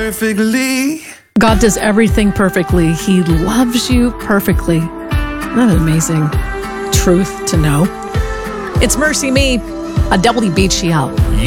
perfectly. God does everything perfectly. He loves you perfectly. Isn't that an amazing truth to know? It's Mercy Me, a WBGL.